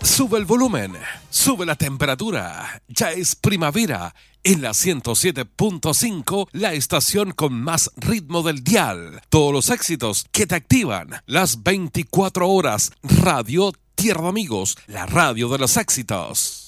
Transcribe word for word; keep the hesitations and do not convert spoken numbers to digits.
Sube el volumen, sube la temperatura, ya es primavera en la ciento siete punto cinco, la estación con más ritmo del dial. Todos los éxitos que te activan las veinticuatro horas. Radio Tierra de Amigos, la radio de los éxitos.